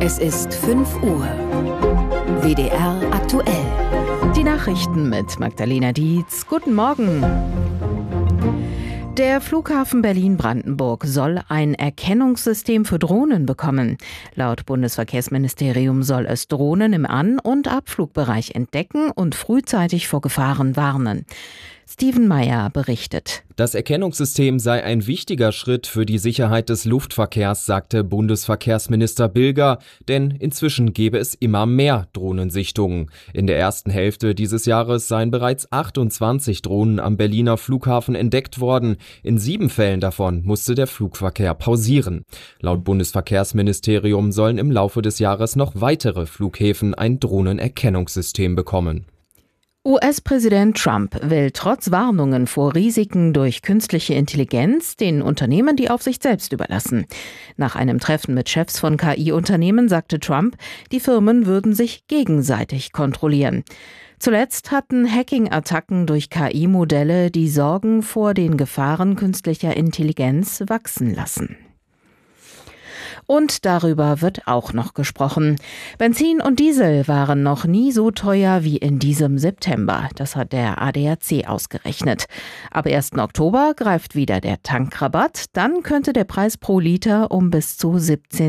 Es ist 5 Uhr. WDR aktuell. Die Nachrichten mit Magdalena Dietz. Guten Morgen. Der Flughafen Berlin-Brandenburg soll ein Erkennungssystem für Drohnen bekommen. Laut Bundesverkehrsministerium soll es Drohnen im An- und Abflugbereich entdecken und frühzeitig vor Gefahren warnen. Steven Meyer berichtet. Das Erkennungssystem sei ein wichtiger Schritt für die Sicherheit des Luftverkehrs, sagte Bundesverkehrsminister Bilger, denn inzwischen gebe es immer mehr Drohnensichtungen. In der ersten Hälfte dieses Jahres seien bereits 28 Drohnen am Berliner Flughafen entdeckt worden. In 7 Fällen davon musste der Flugverkehr pausieren. Laut Bundesverkehrsministerium sollen im Laufe des Jahres noch weitere Flughäfen ein Drohnenerkennungssystem bekommen. US-Präsident Trump will trotz Warnungen vor Risiken durch künstliche Intelligenz den Unternehmen die Aufsicht selbst überlassen. Nach einem Treffen mit Chefs von KI-Unternehmen sagte Trump, die Firmen würden sich gegenseitig kontrollieren. Zuletzt hatten Hacking-Attacken durch KI-Modelle die Sorgen vor den Gefahren künstlicher Intelligenz wachsen lassen. Und darüber wird auch noch gesprochen. Benzin und Diesel waren noch nie so teuer wie in diesem September. Das hat der ADAC ausgerechnet. Ab 1. Oktober greift wieder der Tankrabatt. Dann könnte der Preis pro Liter um bis zu 17